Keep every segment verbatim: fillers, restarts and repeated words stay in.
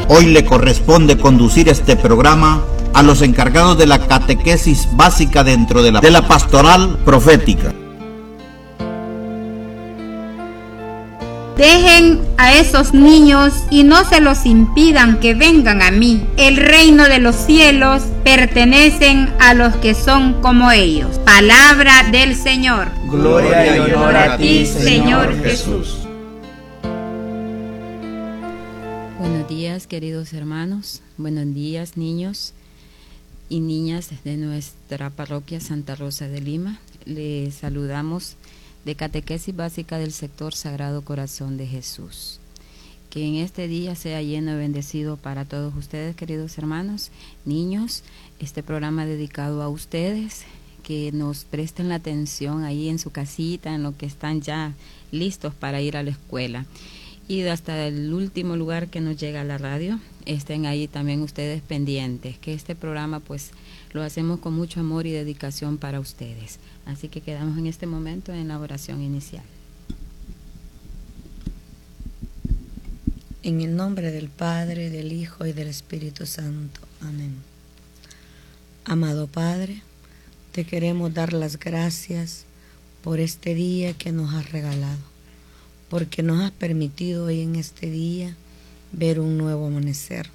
Hoy le corresponde conducir este programa a los encargados de la catequesis básica dentro de la, de la pastoral profética. Dejen a esos niños y no se los impidan que vengan a mí. El reino de los cielos pertenecen a los que son como ellos. Palabra del Señor. Gloria y honor a ti, Señor Jesús. Buenos días, queridos hermanos. Buenos días, niños y niñas de nuestra parroquia Santa Rosa de Lima. Les saludamos de Catequesis Básica del Sector Sagrado Corazón de Jesús. Que en este día sea lleno y bendecido para todos ustedes, queridos hermanos, niños, este programa dedicado a ustedes, que nos presten la atención ahí en su casita, en lo que están ya listos para ir a la escuela. Y hasta el último lugar que nos llega a la radio, estén ahí también ustedes pendientes, que este programa pues lo hacemos con mucho amor y dedicación para ustedes. Así que quedamos en este momento en la oración inicial. En el nombre del Padre, del Hijo y del Espíritu Santo. Amén. Amado Padre, te queremos dar las gracias por este día que nos has regalado, porque nos has permitido hoy en este día ver un nuevo amanecer.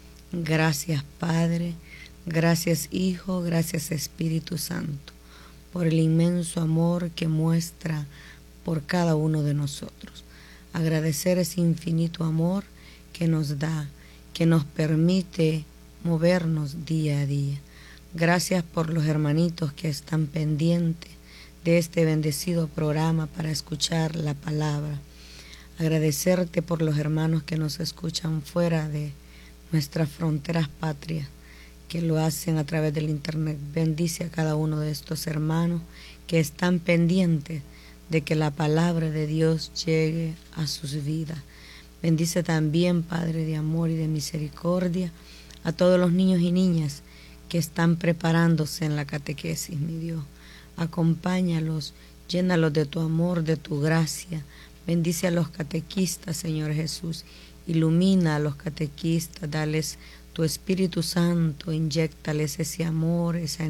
Gracias, Padre, gracias, Hijo, gracias, Espíritu Santo, por el inmenso amor que muestra por cada uno de nosotros. Agradecer ese infinito amor que nos da, que nos permite movernos día a día. Gracias por los hermanitos que están pendientes de este bendecido programa para escuchar la palabra. Agradecerte por los hermanos que nos escuchan fuera de nuestras fronteras patrias, que lo hacen a través del internet. Bendice a cada uno de estos hermanos que están pendientes de que la palabra de Dios llegue a sus vidas. Bendice también, Padre de amor y de misericordia, a todos los niños y niñas que están preparándose en la catequesis, mi Dios. Acompáñalos, llénalos de tu amor, de tu gracia. Bendice a los catequistas, Señor Jesús. Ilumina a los catequistas, dales tu Espíritu Santo, inyéctales ese amor, esa,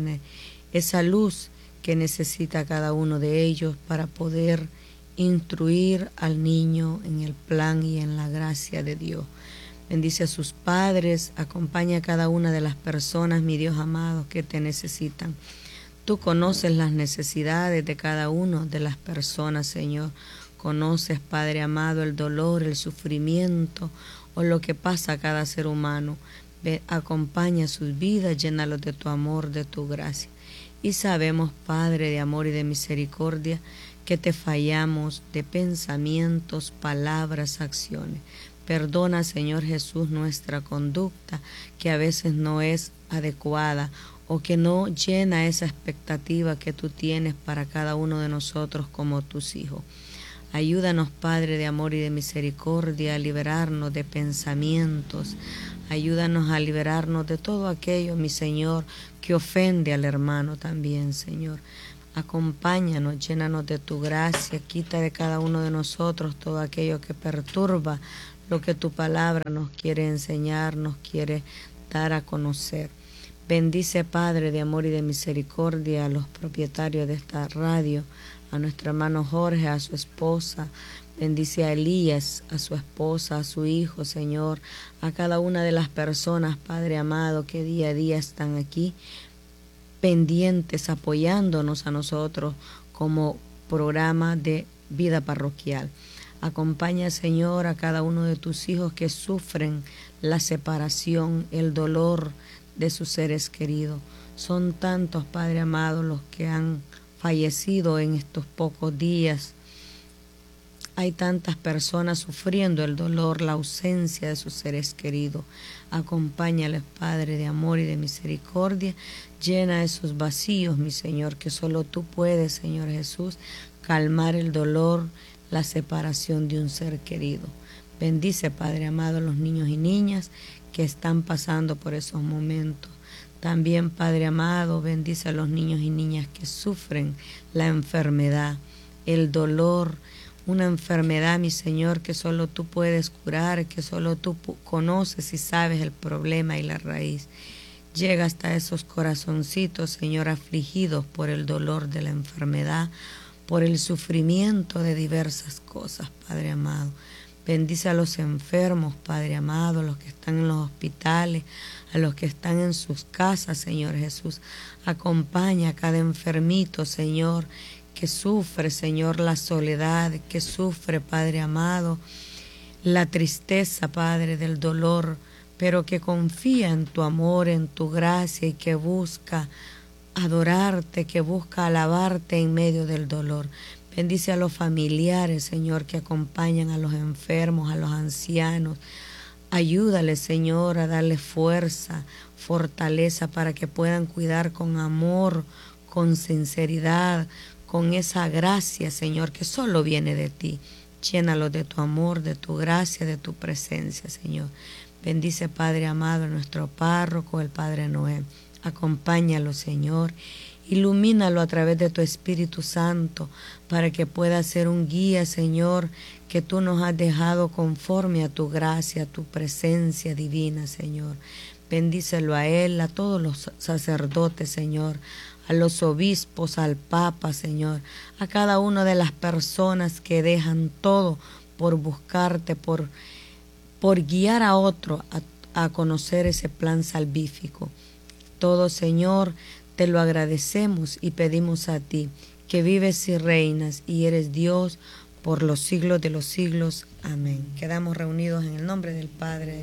esa luz que necesita cada uno de ellos para poder instruir al niño en el plan y en la gracia de Dios. Bendice a sus padres, acompaña a cada una de las personas, mi Dios amado, que te necesitan. Tú conoces las necesidades de cada una de las personas, Señor. Conoces, Padre amado, el dolor, el sufrimiento o lo que pasa a cada ser humano. Ve, acompaña sus vidas, llénalos de tu amor, de tu gracia. Y sabemos, Padre de amor y de misericordia, que te fallamos de pensamientos, palabras, acciones. Perdona, Señor Jesús, nuestra conducta, que a veces no es adecuada o que no llena esa expectativa que tú tienes para cada uno de nosotros como tus hijos. Ayúdanos, Padre de amor y de misericordia, a liberarnos de pensamientos. Ayúdanos a liberarnos de todo aquello, mi Señor, que ofende al hermano también, Señor. Acompáñanos, llénanos de tu gracia, quita de cada uno de nosotros todo aquello que perturba lo que tu palabra nos quiere enseñar, nos quiere dar a conocer. Bendice, Padre de amor y de misericordia, a los propietarios de esta radio, a nuestro hermano Jorge, a su esposa. Bendice a Elías, a su esposa, a su hijo, Señor, a cada una de las personas, Padre amado, que día a día están aquí, pendientes, apoyándonos a nosotros como programa de vida parroquial. Acompaña, Señor, a cada uno de tus hijos que sufren la separación, el dolor de sus seres queridos. Son tantos, Padre amado, los que han fallecido en estos pocos días. Hay tantas personas sufriendo el dolor, la ausencia de sus seres queridos. Acompáñales, Padre de amor y de misericordia. Llena esos vacíos, mi Señor, que solo tú puedes, Señor Jesús, calmar el dolor, la separación de un ser querido. Bendice, Padre amado, a los niños y niñas que están pasando por esos momentos. También, Padre amado, bendice a los niños y niñas que sufren la enfermedad, el dolor una enfermedad, mi Señor, que solo tú puedes curar, que solo tú conoces y sabes el problema y la raíz. Llega hasta esos corazoncitos, Señor, afligidos por el dolor de la enfermedad, por el sufrimiento de diversas cosas, Padre amado. Bendice a los enfermos, Padre amado, a los que están en los hospitales, a los que están en sus casas, Señor Jesús. Acompaña a cada enfermito, Señor, que sufre, Señor, la soledad, que sufre, Padre amado, la tristeza, Padre, del dolor, pero que confía en tu amor, en tu gracia y que busca adorarte, que busca alabarte en medio del dolor. Bendice a los familiares, Señor, que acompañan a los enfermos, a los ancianos. Ayúdales, Señor, a darles fuerza, fortaleza para que puedan cuidar con amor, con sinceridad, con esa gracia, Señor, que solo viene de ti. Llénalos de tu amor, de tu gracia, de tu presencia, Señor. Bendice, Padre amado, a nuestro párroco, el Padre Noé. Acompáñalo, Señor. Ilumínalo a través de tu Espíritu Santo para que pueda ser un guía, Señor, que tú nos has dejado conforme a tu gracia, a tu presencia divina, Señor. Bendícelo a él, a todos los sacerdotes, Señor, a los obispos, al Papa, Señor, a cada una de las personas que dejan todo por buscarte, por, por guiar a otro a, a conocer ese plan salvífico. Todo, Señor, te lo agradecemos y pedimos a ti, que vives y reinas y eres Dios por los siglos de los siglos. Amén. Quedamos reunidos en el nombre del Padre,